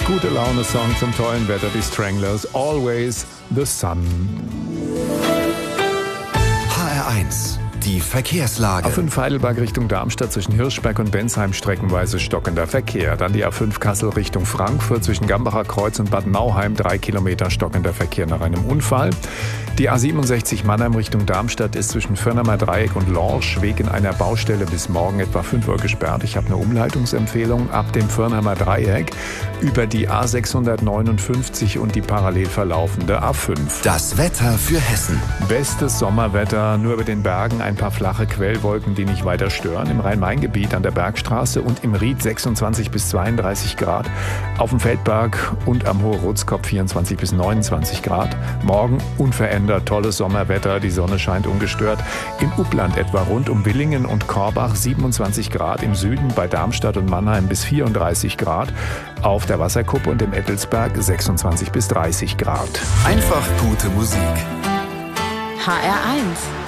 Gute Laune-Song zum tollen Wetter, die Stranglers, Always the Sun. HR1, die Verkehrslage. A5 Heidelberg Richtung Darmstadt zwischen Hirschberg und Bensheim streckenweise stockender Verkehr. Dann die A5 Kassel Richtung Frankfurt zwischen Gambacher Kreuz und Bad Nauheim 3 Kilometer stockender Verkehr nach einem Unfall. Die A67 Mannheim Richtung Darmstadt ist zwischen Firnheimer Dreieck und Lorsch wegen einer Baustelle bis morgen etwa 5 Uhr gesperrt. Ich habe eine Umleitungsempfehlung ab dem Firnheimer Dreieck über die A659 und die parallel verlaufende A5. Das Wetter für Hessen. Bestes Sommerwetter, nur über den Bergen ein paar flache Quellwolken, die nicht weiter stören. Im Rhein-Main-Gebiet an der Bergstraße und im Ried 26 bis 32 Grad. Auf dem Feldberg und am Hohe-Rotskopf 24 bis 29 Grad. Morgen unverändert tolles Sommerwetter, die Sonne scheint ungestört. Im Upland etwa rund um Willingen und Korbach 27 Grad. Im Süden bei Darmstadt und Mannheim bis 34 Grad. Auf der Wasserkuppe und im Ettelsberg 26 bis 30 Grad. Einfach gute Musik. HR1